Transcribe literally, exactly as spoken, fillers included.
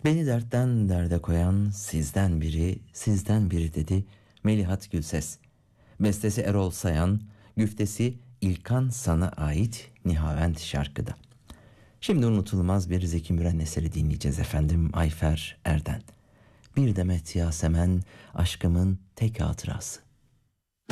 Beni dertten derde koyan sizden biri, sizden biri dedi Melihat Gülses. Bestesi Erol Sayan, güftesi İlkan San'a ait Nihavent şarkıda. Şimdi unutulmaz bir Zeki Müren eseri dinleyeceğiz efendim, Ayfer Erden. Bir demet yasemen aşkımın tek hatırası.